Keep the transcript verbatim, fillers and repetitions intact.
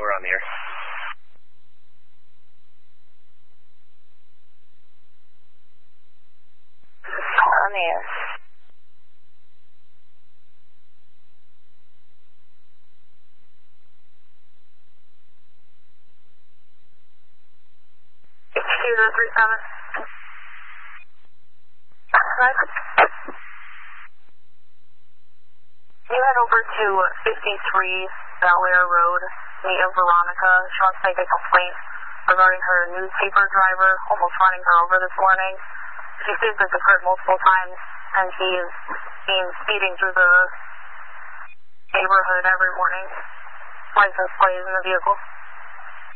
we're on the air. On the air. two zero three seven. Right. You head over to fifty-three Bel-Air Road, meet of Veronica. She wants to make a complaint regarding her newspaper driver almost running her over this morning. She says this occurred multiple times, and he is seen speeding through the neighborhood every morning. License plate is in the vehicle.